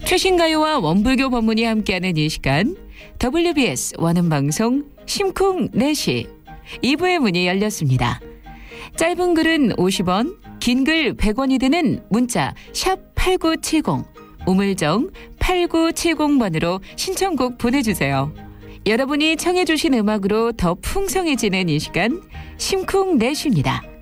최신 가요와 원불교 법문이 함께하는 이 시간 WBS 원음방송 심쿵내시 2부의 문이 열렸습니다. 짧은 글은 50원, 긴 글 100원이 드는 문자 샵 8970, 우물정 8970번으로 신청곡 보내주세요. 여러분이 청해 주신 음악으로 더 풍성해지는 이 시간 심쿵내시입니다.